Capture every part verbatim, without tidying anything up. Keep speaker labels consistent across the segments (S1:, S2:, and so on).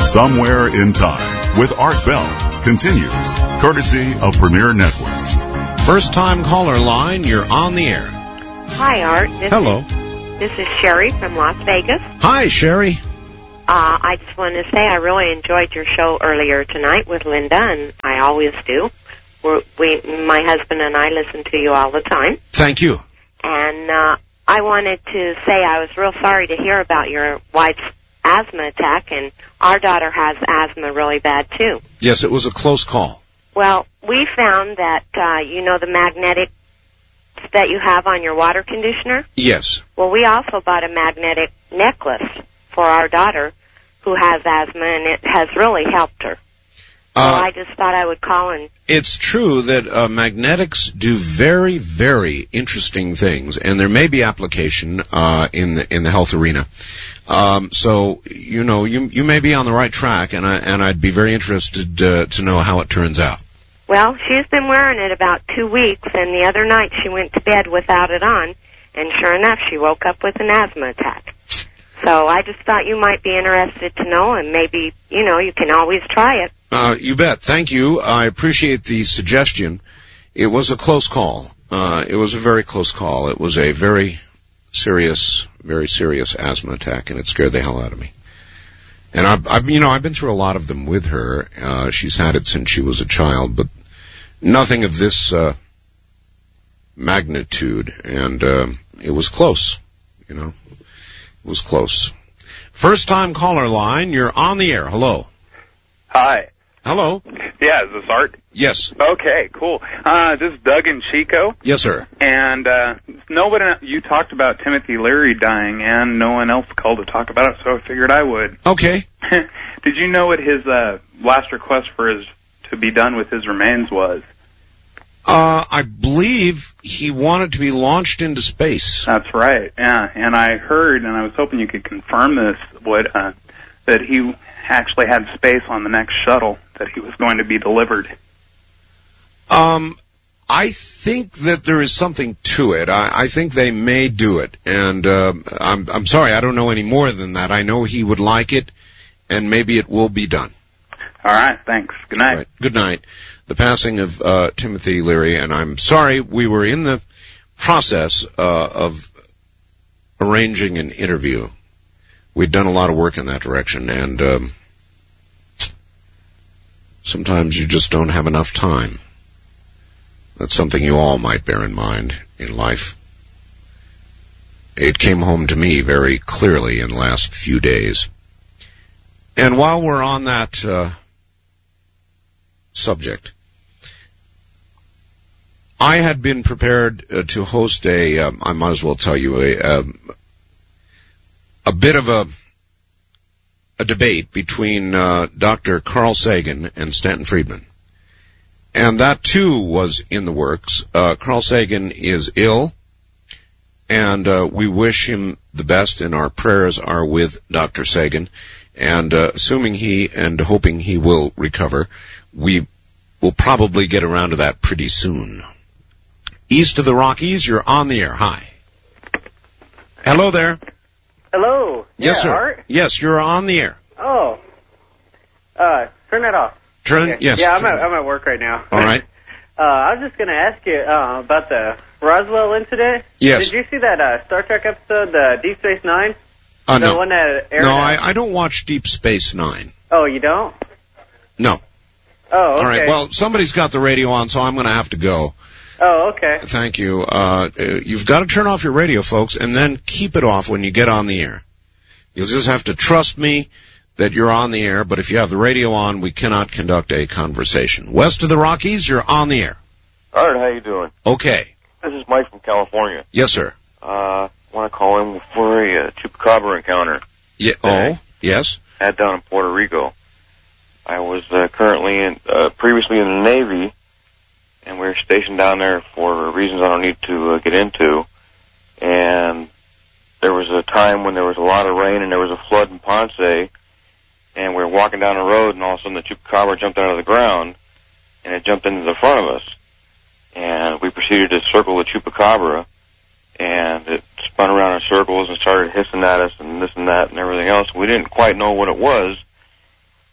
S1: Somewhere in Time with Art Bell continues, courtesy of Premier Networks.
S2: First time caller line, you're on the air.
S3: Hi, Art. This
S2: Hello.
S3: Is, this is Sherry from Las Vegas.
S2: Hi, Sherry.
S3: Uh, I just wanted to say I really enjoyed your show earlier tonight with Linda, and I always do. We're, we, my husband and I listen to you all the time.
S2: Thank you.
S3: And uh, I wanted to say I was real sorry to hear about your wife's asthma attack, and our daughter has asthma really bad, too.
S2: Yes, it was a close call.
S3: Well, we found that, uh, you know, the magnetic that you have on your water conditioner?
S2: Yes.
S3: Well, we also bought a magnetic necklace for our daughter who has asthma, and it has really helped her. So
S2: Uh,
S3: I just thought I would call and...
S2: It's true that uh, magnetics do very, very interesting things, and there may be application uh, in the in the health arena. Um, so you know, you you may be on the right track, and I and I'd be very interested uh, to know how it turns out.
S3: Well, she's been wearing it about two weeks, and the other night she went to bed without it on, and sure enough, she woke up with an asthma attack. So I just thought you might be interested to know, and maybe, you know, you can always try it.
S2: Uh, you bet. Thank you. I appreciate the suggestion. It was a close call. Uh, it was a very close call. It was a very serious, very serious asthma attack, and it scared the hell out of me. And I've, I've you know, I've been through a lot of them with her. Uh, she's had it since she was a child, but nothing of this uh, magnitude. And uh, it was close, you know. It was close. First time caller line, you're on the air. Hello.
S4: Hi.
S2: Hello.
S4: Yeah, is this Art?
S2: Yes.
S4: Okay, cool. Uh, this is Doug in Chico.
S2: Yes, sir.
S4: And uh, nobody, you talked about Timothy Leary dying, and no one else called to talk about it, so I figured I would.
S2: Okay.
S4: Did you know what his uh, last request for his to be done with his remains was?
S2: Uh, I believe he wanted to be launched into space.
S4: That's right, yeah. And I heard, and I was hoping you could confirm this, what, uh, that he actually had space on the next shuttle that he was going to be delivered.
S2: Um, I think that there is something to it. I, I think they may do it, and uh, I'm, I'm sorry, I don't know any more than that. I know he would like it, and maybe it will be done.
S4: All right, thanks. Good night.
S2: Right. Good night. The passing of uh, Timothy Leary, and I'm sorry, we were in the process uh, of arranging an interview. We'd done a lot of work in that direction, and um, sometimes you just don't have enough time. That's something you all might bear in mind in life. It came home to me very clearly in the last few days. And while we're on that uh, subject, I had been prepared uh, to host a, um, I might as well tell you, a, um, a bit of a, a debate between uh, Doctor Carl Sagan and Stanton Friedman. And that, too, was in the works. Uh, Carl Sagan is ill, and uh, we wish him the best, and our prayers are with Doctor Sagan. And uh, assuming he and hoping he will recover, we will probably get around to that pretty soon. East of the Rockies, you're on the air. Hi. Hello there.
S5: Hello.
S2: Yes,
S5: yeah,
S2: sir.
S5: Art?
S2: Yes, you're on the air.
S5: Oh. Uh, turn that off.
S2: Turn,
S5: okay.
S2: yes.
S5: Yeah, I'm at, I'm at work right now.
S2: All right.
S5: uh, I was just going to ask you uh, about the Roswell incident.
S2: Yes.
S5: Did you see that uh, Star Trek episode, the Deep Space Nine?
S2: Uh,
S5: the
S2: no.
S5: one that aired
S2: No,
S5: out?
S2: I, I don't watch Deep Space Nine.
S5: Oh, you don't?
S2: No.
S5: Oh, okay.
S2: All right, well, somebody's got the radio on, so I'm going to have to go.
S5: Oh, okay.
S2: Thank you. Uh, you've got to turn off your radio, folks, and then keep it off when you get on the air. You'll just have to trust me that you're on the air, but if you have the radio on, we cannot conduct a conversation. West of the Rockies, you're on the air.
S6: Art, how you doing?
S2: Okay.
S6: This is Mike from California.
S2: Yes, sir.
S6: Uh, want to call in for a uh, chupacabra encounter.
S2: Yeah. Oh, yes.
S6: Had down in Puerto Rico. I was uh, currently in, uh, previously in the Navy, and we were stationed down there for reasons I don't need to uh, get into. And there was a time when there was a lot of rain and there was a flood in Ponce, and we were walking down the road, and all of a sudden the chupacabra jumped out of the ground, and it jumped into the front of us. And we proceeded to circle the chupacabra, and it spun around in circles and started hissing at us and this and that and everything else. We didn't quite know what it was,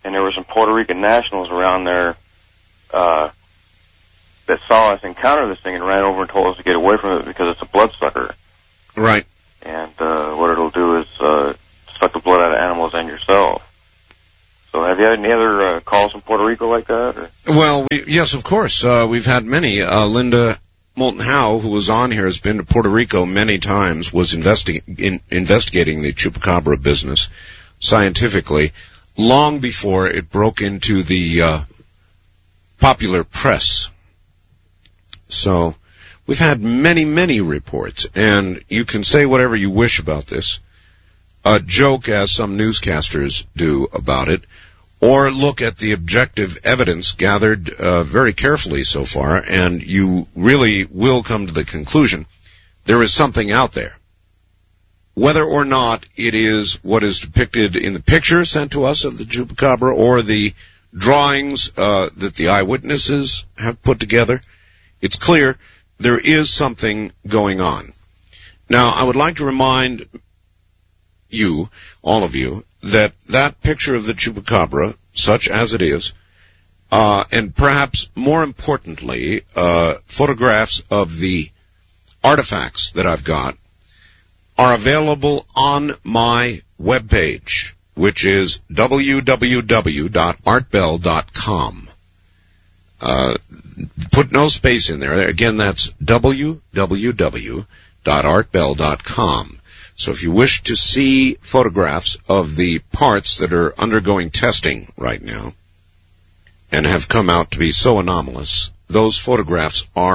S6: and there were some Puerto Rican nationals around there uh, that saw us encounter this thing and ran over and told us to get away from it because it's a bloodsucker.
S2: Right.
S6: And uh, what it'll do is uh, suck the blood out of animals and yourself. So have you had any other uh, calls from Puerto Rico like that? Or?
S2: Well, we, yes, of course. Uh, we've had many. Uh, Linda Moulton Howe, who was on here, has been to Puerto Rico many times, was investi- in, investigating the chupacabra business scientifically long before it broke into the uh, popular press. So we've had many, many reports, and you can say whatever you wish about this, uh, joke as some newscasters do about it, or look at the objective evidence gathered uh, very carefully so far, and you really will come to the conclusion there is something out there. Whether or not it is what is depicted in the picture sent to us of the chupacabra or the drawings uh, that the eyewitnesses have put together, it's clear there is something going on. Now, I would like to remind you, all of you, that that picture of the chupacabra, such as it is, uh, and perhaps more importantly, uh, photographs of the artifacts that I've got, are available on my webpage, which is w w w dot art bell dot com. Uh, put no space in there. Again, that's w w w dot art bell dot com. So if you wish to see photographs of the parts that are undergoing testing right now and have come out to be so anomalous, those photographs are